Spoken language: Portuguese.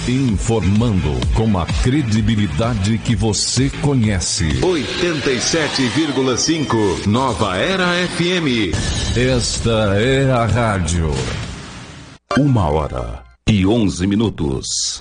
Informando com a credibilidade que você conhece. 87,5 Nova Era FM. Esta é a rádio. 1h11.